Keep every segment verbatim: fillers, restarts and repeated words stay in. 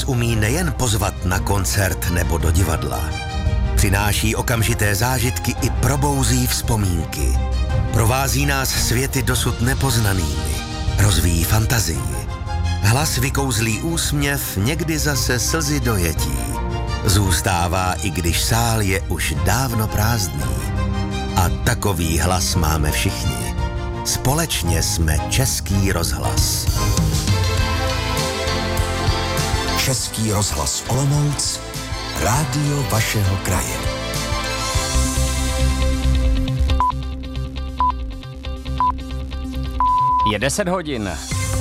umí nejen pozvat na koncert nebo do divadla. Přináší okamžité zážitky i probouzí vzpomínky. Provází nás světy dosud nepoznanými. Rozvíjí fantazii. Hlas vykouzlí úsměv, někdy zase slzy dojetí. Zůstává, i když sál je už dávno prázdný. A takový hlas máme všichni. Společně jsme Český rozhlas. Český rozhlas Olomouc, rádio vašeho kraje. Je deset hodin.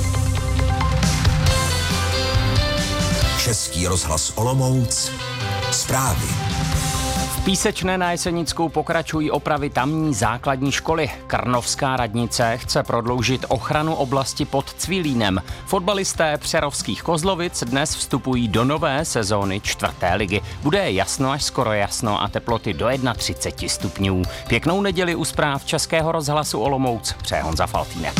Český rozhlas Olomouc, zprávy. V Písečné na Jesenicku pokračují opravy tamní základní školy. Krnovská radnice chce prodloužit ochranu oblasti pod Cvilínem. Fotbalisté přerovských Kozlovic dnes vstupují do nové sezóny čtvrté ligy. Bude jasno až skoro jasno a teploty do třicet jedna stupňů. Pěknou neděli u zpráv Českého rozhlasu Olomouc přeje Honza Faltýnek.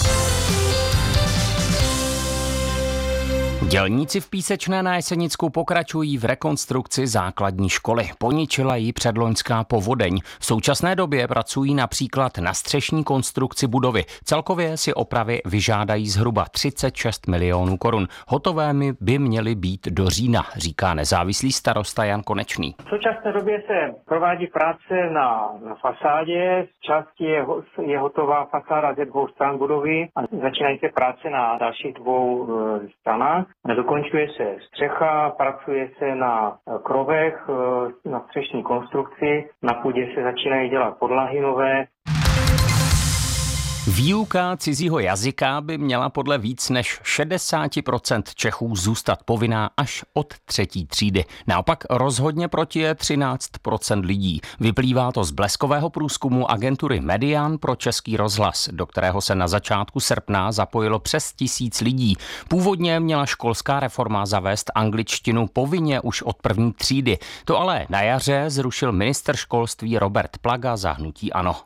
Dělníci v Písečné na Jesenicku pokračují v rekonstrukci základní školy. Poničila ji předloňská povodeň. V současné době pracují například na střešní konstrukci budovy. Celkově si opravy vyžádají zhruba třicet šest milionů korun. Hotové by měly být do října, říká nezávislý starosta Jan Konečný. V současné době se provádí práce na, na fasádě. Z části je, je hotová fasáda ze dvou stran budovy a začínají se práce na dalších dvou e, stranách. Dokončuje se střecha, pracuje se na krovech, na střešní konstrukci, na půdě se začínají dělat podlahy nové. Výuka cizího jazyka by měla podle víc než šedesát procent Čechů zůstat povinná až od třetí třídy. Naopak rozhodně proti je třináct procent lidí. Vyplývá to z bleskového průzkumu agentury Median pro Český rozhlas, do kterého se na začátku srpna zapojilo přes tisíc lidí. Původně měla školská reforma zavést angličtinu povinně už od první třídy. To ale na jaře zrušil ministr školství Robert Plaga za hnutí ANO.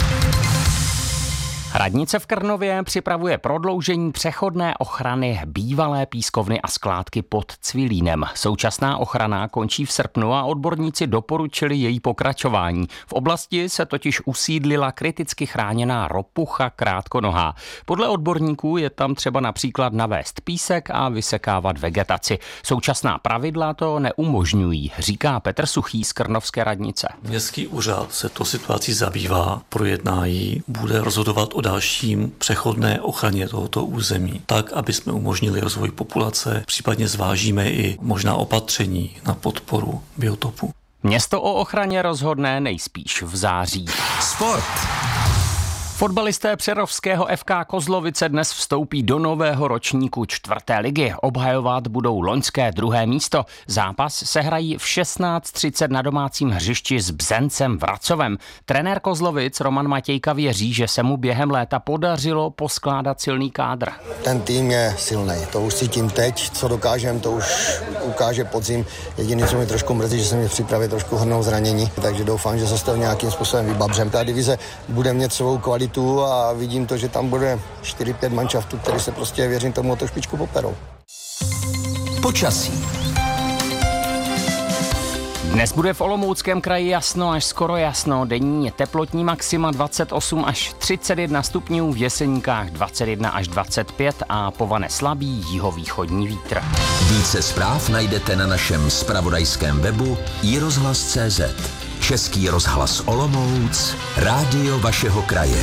Radnice v Krnově připravuje prodloužení přechodné ochrany bývalé pískovny a skládky pod Cvilínem. Současná ochrana končí v srpnu a odborníci doporučili její pokračování. V oblasti se totiž usídlila kriticky chráněná ropucha krátkonohá. Podle odborníků je tam třeba například navést písek a vysekávat vegetaci. Současná pravidla to neumožňují, říká Petr Suchý z Krnovské radnice. Městský úřad se to situací zabývá, projedná ji, bude rozhodovat o dalším přechodné ochraně tohoto území, tak, aby jsme umožnili rozvoj populace, případně zvážíme i možná opatření na podporu biotopu. Město o ochraně rozhodne nejspíš v září. Sport. Fotbalisté přerovského F K Kozlovice dnes vstoupí do nového ročníku čtvrté ligy. Obhajovat budou loňské druhé místo. Zápas se hrají v šestnáct třicet na domácím hřišti s Bzencem Vracovem. Trenér Kozlovic Roman Matějka věří, že se mu během léta podařilo poskládat silný kádr. Ten tým je silný, to už cítím teď, co dokážem, to už ukáže podzim. Jediné, co mi trošku mrzí, že se mi připravit trošku hrnou zranění, takže doufám, že se z toho nějakým způsobem vybabřem. Ta divize bude mít svou kvalitu a vidím to, že tam bude čtyři pět manšaftů, který se prostě, věřím tomu, o to špičku poperou. Počasí. Dnes bude v Olomouckém kraji jasno až skoro jasno. Denní teplotní maxima dvacet osm až třicet jedna stupňů, v Jeseníkách dvacet jedna až dvacet pět a povane slabý jihovýchodní vítr. Více zpráv najdete na našem zpravodajském webu i rozhlas tečka cé zet. Český rozhlas Olomouc, rádio vašeho kraje.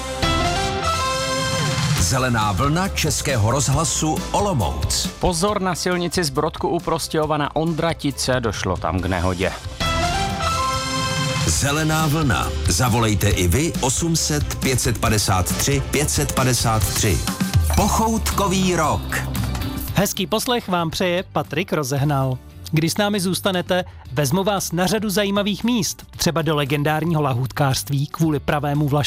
Zelená vlna Českého rozhlasu Olomouc. Pozor na silnici z Brodku u Prostějova na Ondratice, došlo tam k nehodě. Zelená vlna. Zavolejte i vy osm set pět padesát tři pět padesát tři. Pochoutkový rok. Hezký poslech vám přeje Patrik Rozehnal. Když s námi zůstanete, vezmu vás na řadu zajímavých míst, třeba do legendárního lahůdkářství kvůli pravému vlašku.